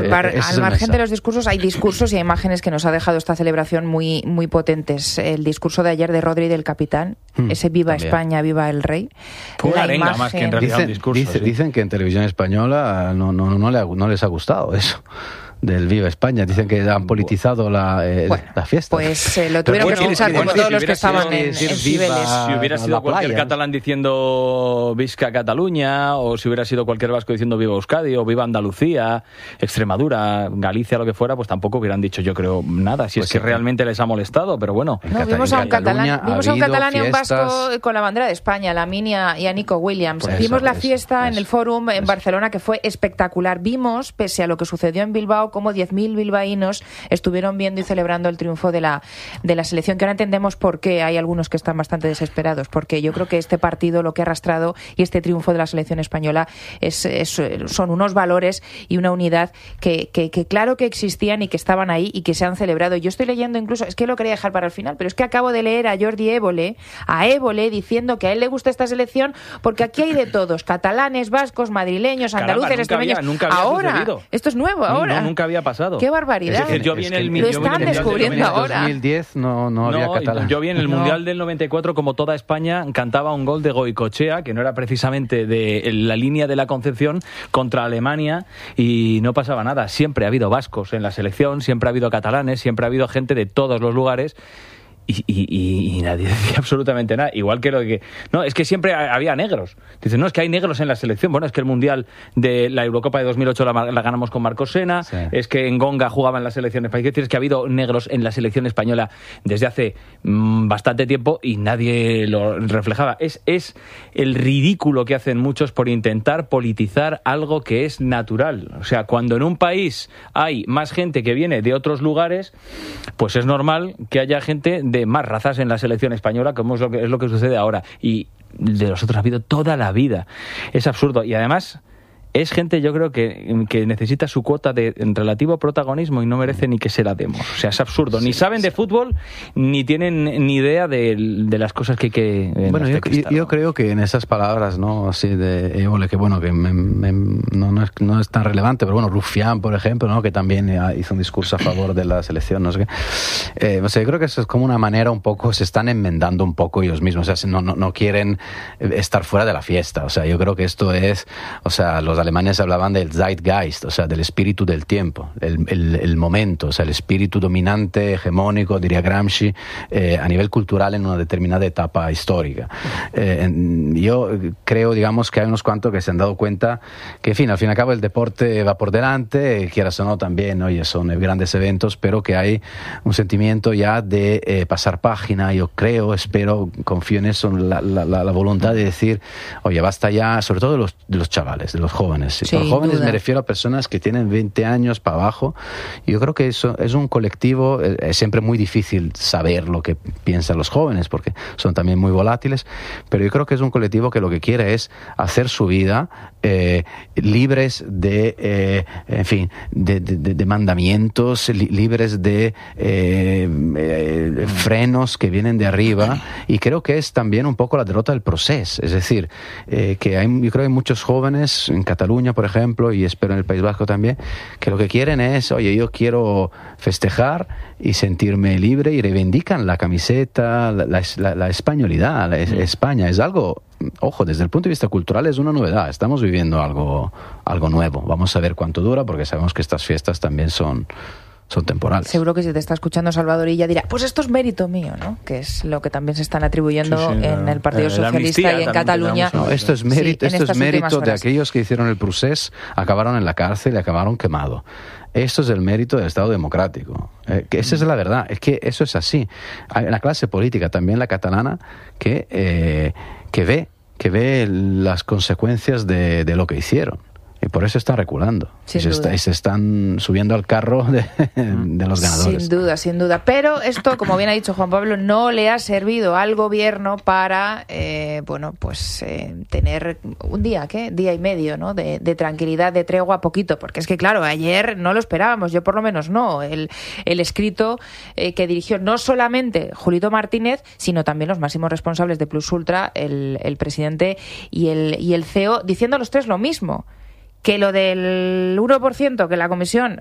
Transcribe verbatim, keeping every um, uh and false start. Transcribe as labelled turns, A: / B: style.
A: Par, al margen de los discursos, hay discursos y hay imágenes que nos ha dejado esta celebración muy muy potentes. El discurso de ayer de Rodri del capitán, hmm, ese viva también. España, viva el rey.
B: Fue una arenga más que en realidad
C: dicen,
B: un discurso.
C: Dice,
B: ¿sí?
C: Dicen que en televisión española no, no, no, le ha, no les ha gustado eso. Del Viva España, dicen que han politizado la, eh,
A: bueno,
C: la fiesta.
A: Pues eh, lo tuvieron
B: bueno,
A: que escuchar como todos si los que estaban sido, en, en Cibeles.
B: Si hubiera sido cualquier playa. catalán diciendo Visca Cataluña, o si hubiera sido cualquier vasco diciendo Viva Euskadi, o Viva Andalucía, Extremadura, Galicia, lo que fuera, pues tampoco hubieran dicho, yo creo, nada, si pues es que sí, realmente les ha molestado, pero bueno.
A: No, Cata- vimos a un catalán, vimos a un catalán y a un vasco con la bandera de España, la Minia y a Nico Williams. Pues vimos eso, la fiesta eso, en el Fórum en eso. Barcelona, que fue espectacular. Vimos, pese a lo que sucedió en Bilbao, como diez mil bilbaínos estuvieron viendo y celebrando el triunfo de la de la selección, que ahora entendemos por qué hay algunos que están bastante desesperados, porque yo creo que este partido lo que ha arrastrado y este triunfo de la selección española es, es, son unos valores y una unidad que, que, que claro que existían y que estaban ahí y que se han celebrado. Yo estoy leyendo incluso, es que lo quería dejar para el final, pero es que acabo de leer a Jordi Évole, a Évole diciendo que a él le gusta esta selección porque aquí hay de todos, catalanes, vascos, madrileños, andaluces,
B: Caramba,
A: extremeños.
B: Había, nunca había
A: ahora,
B: sucedido.
A: Esto es nuevo ahora.
B: No, no, nunca había pasado.
A: Qué barbaridad.
B: Es decir, yo vi en el,
A: lo están descubriendo ahora.
C: En dos mil diez no, no, no había catalán.
B: Yo vi en el
A: no.
B: Mundial del noventa y cuatro como toda España cantaba un gol de Goicoechea, que no era precisamente de la línea de la Concepción, contra Alemania, y no pasaba nada. Siempre ha habido vascos en la selección, siempre ha habido catalanes, siempre ha habido gente de todos los lugares. Y, y, y, y nadie decía absolutamente nada. Igual que lo que... No, es que siempre había negros. Dicen, no, es que hay negros en la selección. Bueno, es que el Mundial de la Eurocopa de dos mil ocho la, la ganamos con Marcos Sena. Sí. Es que Ngonga jugaba en la selección española. Es que ha habido negros en la selección española desde hace mmm, bastante tiempo y nadie lo reflejaba. Es, es el ridículo que hacen muchos por intentar politizar algo que es natural. O sea, cuando en un país hay más gente que viene de otros lugares, pues es normal que haya gente de más razas en la selección española, como es lo que, es lo que sucede ahora. Y de nosotros ha habido toda la vida. Es absurdo. Y además es gente, yo creo, que, que necesita su cuota de relativo protagonismo y no merece ni que se la demos. O sea, es absurdo. Ni saben de fútbol, ni tienen ni idea de, de las cosas que hay que...
C: Bueno, yo, yo, yo creo que en esas palabras, ¿no? Así de Évole, que bueno, que me, me, no, no, es, no es tan relevante, pero bueno, Rufián, por ejemplo, ¿no? Que también hizo un discurso a favor de la selección, no sé qué. Eh, o sea, yo creo que eso es como una manera un poco, se están enmendando un poco ellos mismos. O sea, no, no, no quieren estar fuera de la fiesta. O sea, yo creo que esto es, o sea, los alemanes hablaban del Zeitgeist, o sea, del espíritu del tiempo, el, el, el momento, o sea, el espíritu dominante, hegemónico, diría Gramsci, eh, a nivel cultural en una determinada etapa histórica. Eh, en, yo creo, digamos, que hay unos cuantos que se han dado cuenta que, en fin, al fin y al cabo el deporte va por delante, quieras o no también, oye, son grandes eventos, pero que hay un sentimiento ya de eh, pasar página, yo creo, espero, confío en eso, la, la, la, la voluntad de decir, oye, basta ya, sobre todo de los, de los chavales, de los jóvenes. Sí, por jóvenes duda. Me refiero a personas que tienen veinte años para abajo. Yo creo que eso es un colectivo, es siempre muy difícil saber lo que piensan los jóvenes porque son también muy volátiles, pero yo creo que es un colectivo que lo que quiere es hacer su vida eh, libres de, eh, en fin, de, de, de mandamientos, li, libres de eh, eh, frenos que vienen de arriba, y creo que es también un poco la derrota del proceso. Es decir, eh, que hay, yo creo que hay muchos jóvenes en Cataluña, por ejemplo, y espero en el País Vasco también, que lo que quieren es, oye, yo quiero festejar y sentirme libre, y reivindican la camiseta, la, la, la, la españolidad, la mm. España. Es algo, ojo, desde el punto de vista cultural es una novedad. Estamos viviendo algo, algo nuevo. Vamos a ver cuánto dura, porque sabemos que estas fiestas también son... son temporales.
A: Seguro que si te está escuchando Salvadorilla dirá, pues esto es mérito mío, ¿no? Que es lo que también se están atribuyendo sí, sí, en el Partido eh, Socialista y en Cataluña.
C: No, esto es mérito, sí, esto es mérito de aquellos que hicieron el procés, acabaron en la cárcel y acabaron quemados. Esto es el mérito del Estado democrático. Eh, que esa es la verdad, es que eso es así. Hay una clase política, también la catalana, que, eh, que ve, que ve las consecuencias de, de lo que hicieron. Y por eso están reculando. Y se, está, y se están subiendo al carro de, de los ganadores.
A: Sin duda, sin duda. Pero esto, como bien ha dicho Juan Pablo, no le ha servido al gobierno para, eh, bueno, pues eh, tener un día, ¿qué? Día y medio, ¿no? De, de tranquilidad, de tregua, poquito. Porque es que, claro, ayer no lo esperábamos, yo por lo menos no. El, el escrito eh, que dirigió no solamente Julito Martínez, sino también los máximos responsables de Plus Ultra, el, el presidente y el, y el C E O, diciendo los tres lo mismo. Que lo del uno por ciento que la Comisión